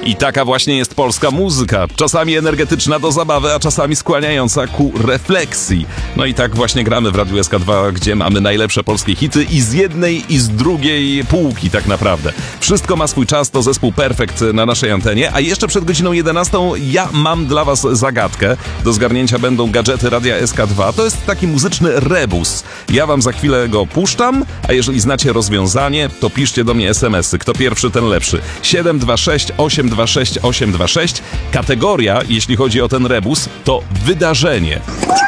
I taka właśnie jest polska muzyka. Czasami energetyczna do zabawy, a czasami skłaniająca ku refleksji. No i tak właśnie gramy w Radiu SK2, gdzie mamy najlepsze polskie hity i z jednej i z drugiej półki tak naprawdę. Wszystko ma swój czas, to zespół Perfekt na naszej antenie, a jeszcze przed godziną 11 ja mam dla was zagadkę. Do zgarnięcia będą gadżety Radia SK2. To jest taki muzyczny rebus. Ja wam za chwilę go puszczam, a jeżeli znacie rozwiązanie, to piszcie do mnie SMS-y. Kto pierwszy, ten lepszy. 726 826 826. Kategoria, jeśli chodzi o ten rebus, to wydarzenie.